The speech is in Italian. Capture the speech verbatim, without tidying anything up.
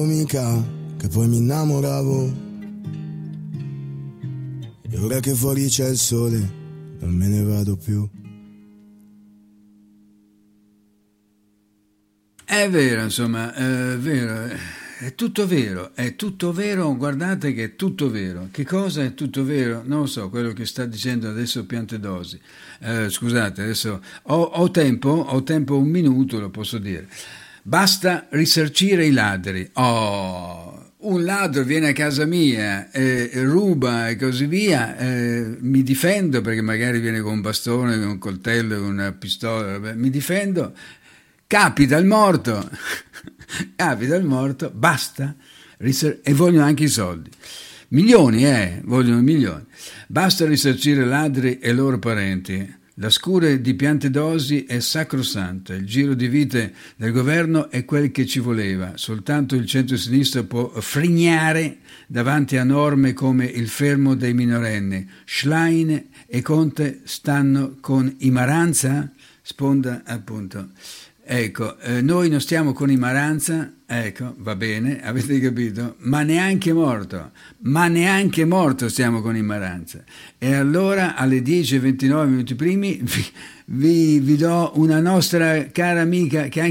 Mica che poi mi innamoravo, e ora che fuori c'è il sole non me ne vado più. È vero, insomma, è vero, è tutto vero, è tutto vero, guardate che è tutto vero. Che cosa è tutto vero? Non lo so, quello che sta dicendo adesso Piantedosi. Eh, scusate, adesso ho, ho tempo, ho tempo un minuto, lo posso dire. Basta risarcire i ladri. Oh, un ladro viene a casa mia, eh, ruba e così via, eh, mi difendo perché magari viene con un bastone, con un coltello, con una pistola, vabbè, mi difendo, capita il morto, capita il morto, basta, risar- e vogliono anche i soldi. Milioni, eh, vogliono milioni. Basta risarcire ladri e loro parenti. La scure di Piantedosi è sacrosanta, il giro di vite del governo è quel che ci voleva, soltanto il centro-sinistra può frignare davanti a norme come il fermo dei minorenni. Schlein e Conte stanno con Imaranza? Sponda appunto. Ecco, eh, noi non stiamo con Imaranza, ecco, va bene, avete capito? Ma neanche morto, ma neanche morto stiamo con Imaranza. E allora alle dieci e ventinove minuti primi vi, vi, vi do una nostra cara amica che anche